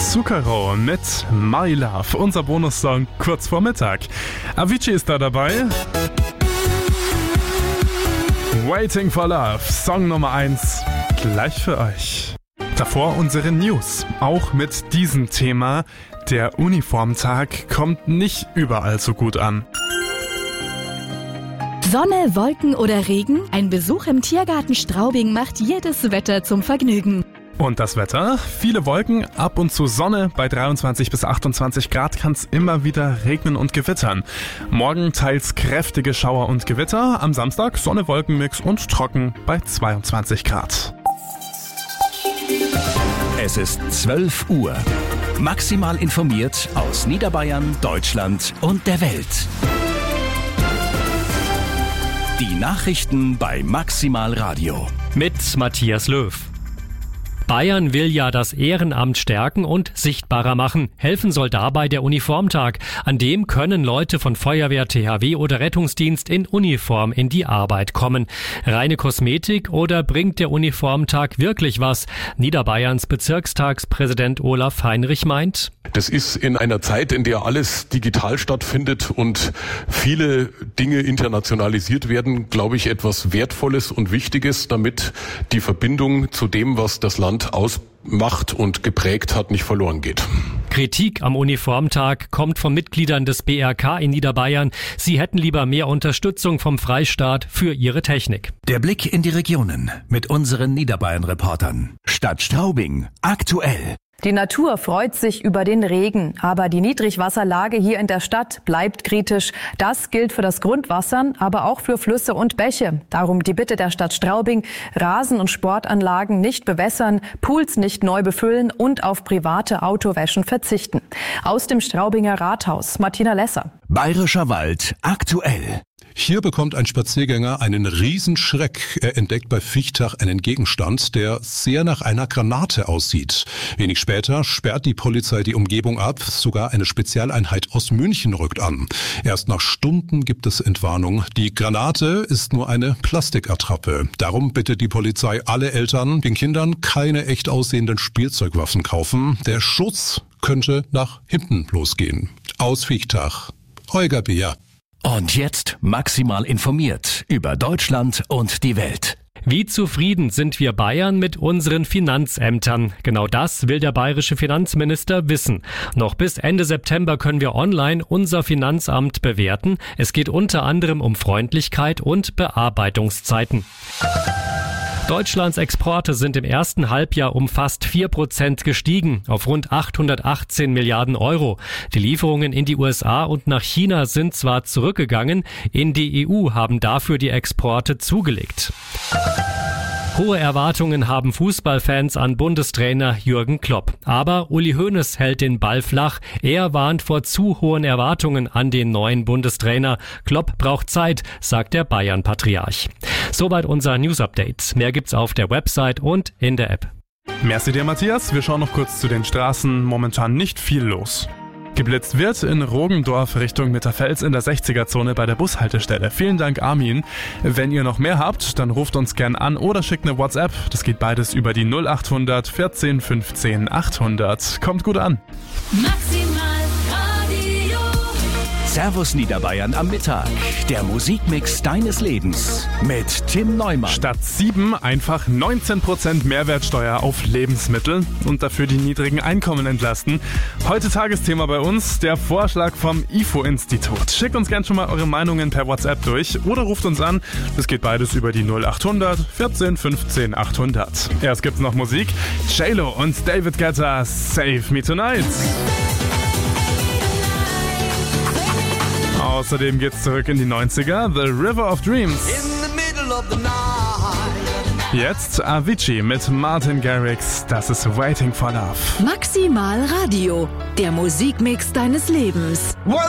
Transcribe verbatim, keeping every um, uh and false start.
Zucchero mit My Love, unser Bonussong kurz vor Mittag. Avicii ist da dabei. Waiting for Love, Song Nummer eins, gleich für euch. Davor unsere News, auch mit diesem Thema. Der Uniformtag kommt nicht überall so gut an. Sonne, Wolken oder Regen? Ein Besuch im Tiergarten Straubing macht jedes Wetter zum Vergnügen. Und das Wetter? Viele Wolken, ab und zu Sonne. Bei dreiundzwanzig bis achtundzwanzig Grad kann es immer wieder regnen und gewittern. Morgen teils kräftige Schauer und Gewitter. Am Samstag Sonne, Wolkenmix und trocken bei zweiundzwanzig Grad. Es ist zwölf Uhr. Maximal informiert aus Niederbayern, Deutschland und der Welt. Die Nachrichten bei Maximal Radio. Mit Matthias Löw. Bayern will ja das Ehrenamt stärken und sichtbarer machen. Helfen soll dabei der Uniformtag. An dem können Leute von Feuerwehr, T H W oder Rettungsdienst in Uniform in die Arbeit kommen. Reine Kosmetik oder bringt der Uniformtag wirklich was? Niederbayerns Bezirkstagspräsident Olaf Heinrich meint: Das ist in einer Zeit, in der alles digital stattfindet und viele Dinge internationalisiert werden, glaube ich, etwas Wertvolles und Wichtiges, damit die Verbindung zu dem, was das Land ausmacht und geprägt hat, nicht verloren geht. Kritik am Uniformtag kommt von Mitgliedern des B R K in Niederbayern. Sie hätten lieber mehr Unterstützung vom Freistaat für ihre Technik. Der Blick in die Regionen mit unseren Niederbayern-Reportern. Stadt Straubing, aktuell. Die Natur freut sich über den Regen, aber die Niedrigwasserlage hier in der Stadt bleibt kritisch. Das gilt für das Grundwasser, aber auch für Flüsse und Bäche. Darum die Bitte der Stadt Straubing: Rasen- und Sportanlagen nicht bewässern, Pools nicht neu befüllen und auf private Autowäschen verzichten. Aus dem Straubinger Rathaus, Martina Lesser. Bayerischer Wald, aktuell. Hier bekommt ein Spaziergänger einen Riesenschreck. Er entdeckt bei Viechtach einen Gegenstand, der sehr nach einer Granate aussieht. Wenig später sperrt die Polizei die Umgebung ab. Sogar eine Spezialeinheit aus München rückt an. Erst nach Stunden gibt es Entwarnung. Die Granate ist nur eine Plastikattrappe. Darum bittet die Polizei alle Eltern, den Kindern keine echt aussehenden Spielzeugwaffen kaufen. Der Schuss könnte nach hinten losgehen. Aus Viechtach, Holger Beer. Und jetzt maximal informiert über Deutschland und die Welt. Wie zufrieden sind wir Bayern mit unseren Finanzämtern? Genau das will der bayerische Finanzminister wissen. Noch bis Ende September können wir online unser Finanzamt bewerten. Es geht unter anderem um Freundlichkeit und Bearbeitungszeiten. Deutschlands Exporte sind im ersten Halbjahr um fast vier Prozent gestiegen, auf rund achthundertachtzehn Milliarden Euro. Die Lieferungen in die U S A und nach China sind zwar zurückgegangen, in die E U haben dafür die Exporte zugelegt. Hohe Erwartungen haben Fußballfans an Bundestrainer Jürgen Klopp. Aber Uli Hoeneß hält den Ball flach. Er warnt vor zu hohen Erwartungen an den neuen Bundestrainer. Klopp braucht Zeit, sagt der Bayern-Patriarch. Soweit unser News-Update. Mehr gibt's auf der Website und in der App. Merci dir, Matthias. Wir schauen noch kurz zu den Straßen. Momentan nicht viel los. Geblitzt wird in Rogendorf Richtung Mitterfels in der sechziger-Zone bei der Bushaltestelle. Vielen Dank, Armin. Wenn ihr noch mehr habt, dann ruft uns gern an oder schickt eine WhatsApp. Das geht beides über die null acht hundert vierzehn fünfzehn achthundert. Kommt gut an. Maximal Radio. Servus Niederbayern am Mittag. Der Musikmix deines Lebens mit Tim Neumann. Statt sieben einfach neunzehn Prozent Mehrwertsteuer auf Lebensmittel und dafür die niedrigen Einkommen entlasten. Heute Tagesthema bei uns, der Vorschlag vom I F O-Institut. Schickt uns gern schon mal eure Meinungen per WhatsApp durch oder ruft uns an. Das geht beides über die null acht hundert vierzehn fünfzehn achthundert. Erst gibt's noch Musik. J-Lo und David Guetta, Save Me Tonight. Außerdem geht's zurück in die neunziger, The River of Dreams. Jetzt Avicii mit Martin Garrix, das ist Waiting for Love. Maximal Radio, der Musikmix deines Lebens. Well,